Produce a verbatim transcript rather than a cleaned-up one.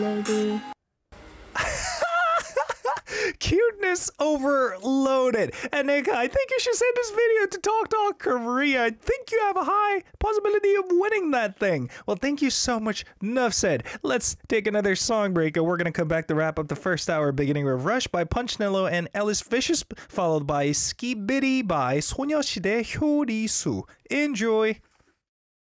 Lady. Cuteness overloaded. And Nick, I think you should send this video to Talk Talk Korea. I think you have a high possibility of winning that thing. Well, thank you so much. Enough said. Let's take another song break, and we're going to come back to wrap up the first hour, beginning with Rush by Punchnello and Ellis Vicious, followed by Skibidi by 소녀시대 효리수. Enjoy.